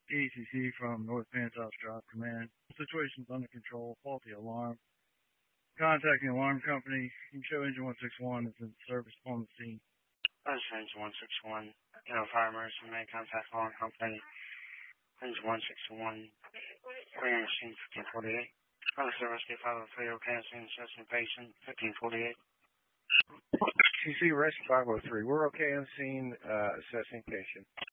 ECC from North Pantos Drop Command. Situation's under control. Faulty alarm. Contacting alarm company. You can show engine 161 is in service on the scene. Engine 161. Fire emergency. May contact alarm company. Engine 161. Clearing machine 1548. Other service rescue 503. OK, scene assessing patient 1548. CC Rescue 503. We're okay on scene assessing patient.